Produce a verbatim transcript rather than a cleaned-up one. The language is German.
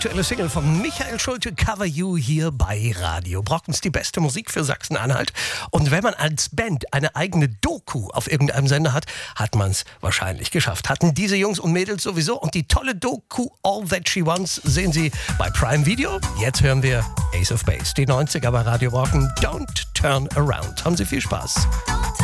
aktuelle Single von Michael Schulte, Cover You, hier bei Radio Brockens, die beste Musik für Sachsen-Anhalt. Und wenn man als Band eine eigene Doku auf irgendeinem Sender hat, hat man es wahrscheinlich geschafft. Hatten diese Jungs und Mädels sowieso. Und die tolle Doku All That She Wants sehen Sie bei Prime Video. Jetzt hören wir Ace of Base, die neunziger bei Radio Brocken. Don't Turn Around. Haben Sie viel Spaß.